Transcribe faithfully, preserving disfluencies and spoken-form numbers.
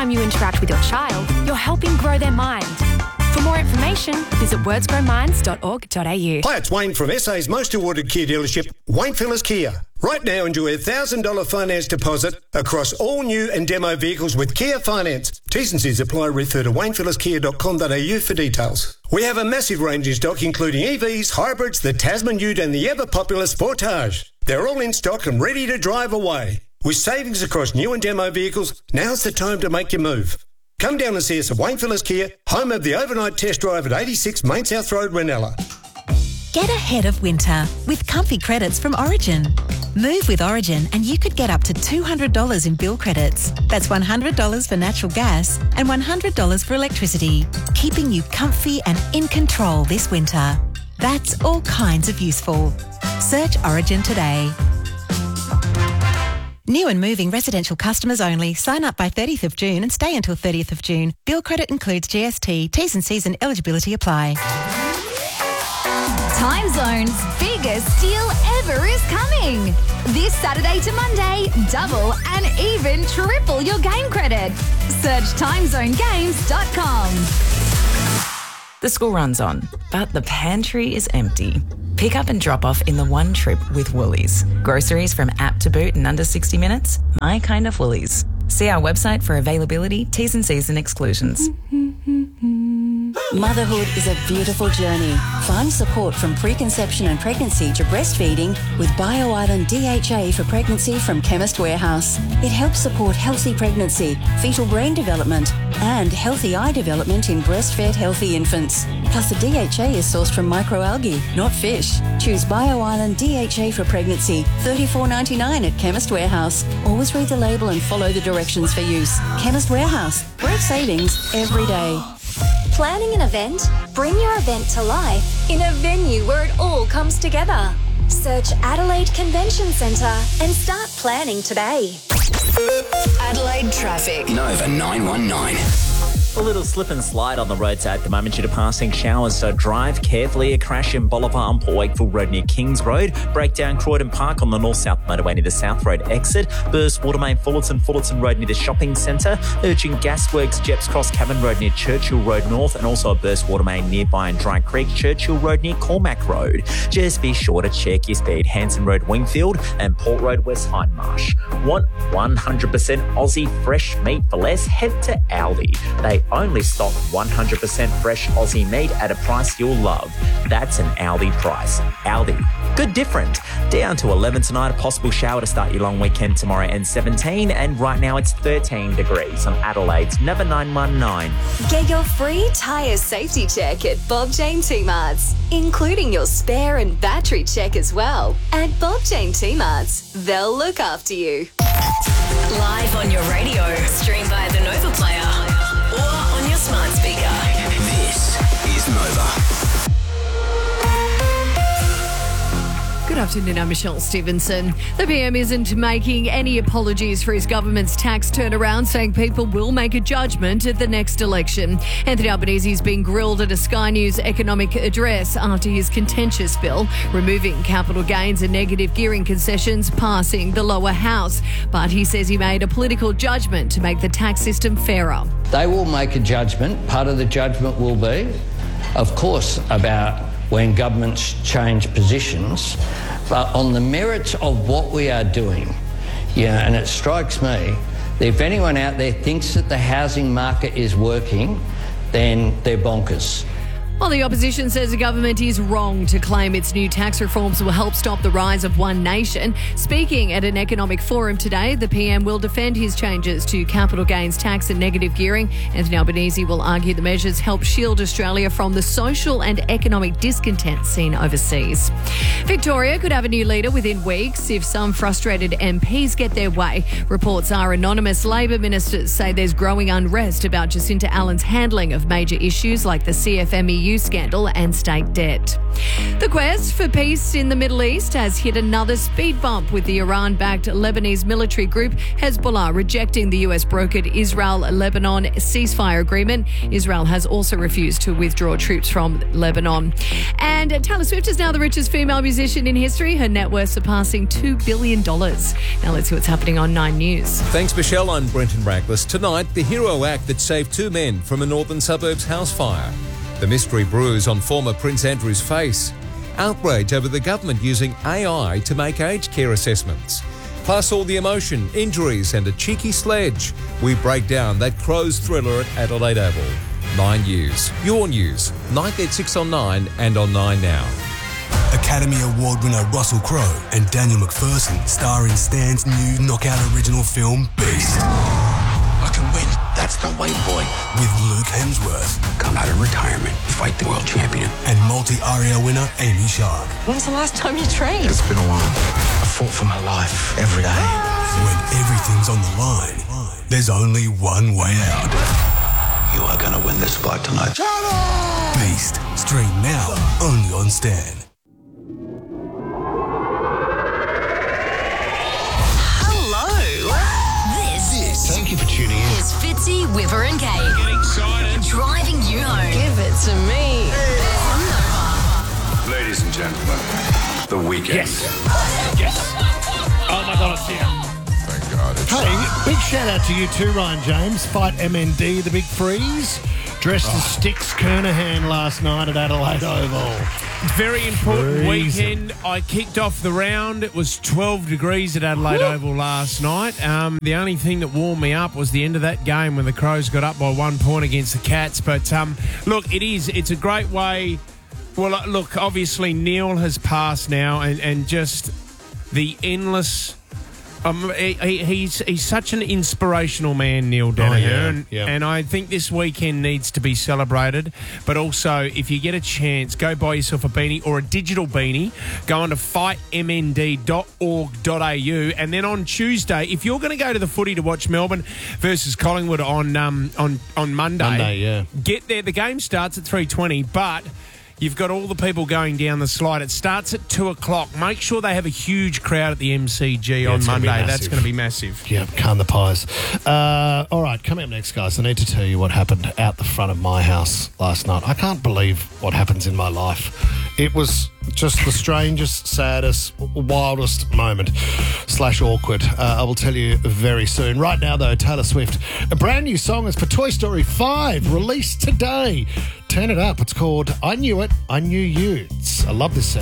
time you interact with your child, you're helping grow their mind. For more information, visit words grow minds dot org dot a u. Hi, it's Wayne from S A's most awarded Kia dealership, Wayne Phillips Kia. Right now, enjoy a one thousand dollars finance deposit across all new and demo vehicles with Kia Finance. T's and C's apply. Refer to wayne phillips kia dot com dot a u for details. We have a massive range in stock, including E Vs, hybrids, the Tasman Ute and the ever-popular Sportage. They're all in stock and ready to drive away. With savings across new and demo vehicles, now's the time to make your move. Come down and see us at Wayne Phillips Kia, home of the overnight test drive at eighty-six Main South Road, Ranella. Get ahead of winter with comfy credits from Origin. Move with Origin and you could get up to two hundred dollars in bill credits. That's one hundred dollars for natural gas and one hundred dollars for electricity, keeping you comfy and in control this winter. That's all kinds of useful. Search Origin today. New and moving residential customers only. Sign up by thirtieth of June and stay until thirtieth of June. Bill credit includes G S T. T's and C's and eligibility apply. Time Zone's biggest deal ever is coming. This Saturday to Monday, double and even triple your game credit. Search time zone games dot com. The school runs on, but the pantry is empty. Pick up and drop off in the one trip with Woolies. Groceries from app to boot in under sixty minutes. My kind of Woolies. See our website for availability, T's and C's and exclusions. Motherhood is a beautiful journey. Find support from preconception and pregnancy to breastfeeding with BioIsland D H A for pregnancy from Chemist Warehouse. It helps support healthy pregnancy, fetal brain development, and healthy eye development in breastfed healthy infants. Plus, the D H A is sourced from microalgae, not fish. Choose BioIsland D H A for pregnancy, thirty-four ninety-nine at Chemist Warehouse. Always read the label and follow the directions for use. Chemist Warehouse. Great savings every day. Planning an event? Bring your event to life in a venue where it all comes together. Search Adelaide Convention Centre and start planning today. Adelaide traffic. Nova nine one nine. A little slip and slide on the roads at the moment due to passing showers, so drive carefully. A crash in Bolivar on Port Wakefield Road near Kings Road. Breakdown Croydon Park on the north-south motorway near the South Road exit. Burst Watermain Fullerton, Fullerton Road near the shopping centre. Urgent Gasworks, Jeps Cross Cabin Road near Churchill Road North, and also a burst Watermain nearby in Dry Creek, Churchill Road near Cormac Road. Just be sure to check your speed. Hanson Road Wingfield and Port Road West Hindmarsh. Want one hundred percent Aussie fresh meat for less? Head to Aldi. They only stock one hundred percent fresh Aussie meat at a price you'll love. That's an Aldi price. Aldi. Good different. Down to eleven tonight. A possible shower to start your long weekend tomorrow and seventeen. And right now it's thirteen degrees on Adelaide's Nova nine one nine. Get your free tyre safety check at Bob Jane T-Marts, including your spare and battery check as well. At Bob Jane T-Marts, they'll look after you. Live on your radio. Stream via the Nova Player. Or on your smart speaker. This is Nova. Good afternoon, I'm Michelle Stevenson. The P M isn't making any apologies for his government's tax turnaround, saying people will make a judgment at the next election. Anthony Albanese's been grilled at a Sky News economic address after his contentious bill removing capital gains and negative gearing concessions passing the lower house. But he says he made a political judgment to make the tax system fairer. They will make a judgment. Part of the judgment will be, of course, about when governments change positions, but on the merits of what we are doing. Yeah, and it strikes me that if anyone out there thinks that the housing market is working, then they're bonkers. Well, the opposition says the government is wrong to claim its new tax reforms will help stop the rise of one nation. Speaking at an economic forum today, the P M will defend his changes to capital gains tax and negative gearing. Anthony Albanese will argue the measures help shield Australia from the social and economic discontent seen overseas. Victoria could have a new leader within weeks if some frustrated M Ps get their way. Reports are anonymous Labor ministers say there's growing unrest about Jacinta Allen's handling of major issues like the C F M E U abuse scandal and state debt. The quest for peace in the Middle East has hit another speed bump with the Iran-backed Lebanese military group Hezbollah rejecting the U S-brokered Israel-Lebanon ceasefire agreement. Israel has also refused to withdraw troops from Lebanon. And Taylor Swift is now the richest female musician in history, her net worth surpassing two billion dollars. Now let's see what's happening on Nine News. Thanks, Michelle. I'm Brenton Rackless. Tonight, the hero act that saved two men from a northern suburbs house fire. The mystery bruise on former Prince Andrew's face. Outrage over the government using A I to make aged care assessments. Plus all the emotion, injuries and a cheeky sledge. We break down that Crows thriller at Adelaide Oval. Nine News. Your news. Night at six on Nine and on Nine Now. Academy Award winner Russell Crowe and Daniel McPherson star in Stan's new knockout original film, Beast. I can win. That's the way, boy. With Luke Hemsworth. Come out of retirement, fight the world champion. And multi-Aria winner Amy Shark. When's the last time you trained? It's been a while. I fought for my life every day. When everything's on the line, there's only one way out. You are going to win this fight tonight. Beast. Stream now, only on Stan. Thank you for tuning in. It's Fitzy, Whipper and Kate. Get excited. Driving you home. Give it to me. Ladies and gentlemen, the weekend. Yes. Yes. Oh my God, it's here. Thank God. It's hey, big shout out to you too, Ryan James. Fight M N D, the big freeze. Dressed oh. as Sticks Kernahan last night at Adelaide Oval. Very important Freezing. weekend. I kicked off the round. It was twelve degrees at Adelaide Woo. Oval last night. Um, the only thing that warmed me up was the end of that game when the Crows got up by one point against the Cats. But um, look, it is. It's a great way. Well, look, obviously Neil has passed now, and, and just the endless. Um, he, he's he's such an inspirational man, Neil Danaher, oh, yeah, and, yeah. and I think this weekend needs to be celebrated. But also, if you get a chance, go buy yourself a beanie or a digital beanie. Go on to fight m n d dot org dot a u, and then on Tuesday, if you're going to go to the footy to watch Melbourne versus Collingwood on um on on Monday, Monday, yeah, get there. The game starts at three twenty, but you've got all the people going down the slide. It starts at two o'clock. Make sure they have a huge crowd at the M C G yeah, on Monday. That's going to be massive. Yeah, calm the pies. Uh, all right, coming up next, guys, I need to tell you what happened out the front of my house last night. I can't believe what happens in my life. It was just the strangest, saddest, wildest moment slash awkward. Uh, I will tell you very soon. Right now, though, Taylor Swift. A brand new song is for Toy Story five, released today. Turn it up. It's called I Knew It, I Knew You. It's, I love this sound.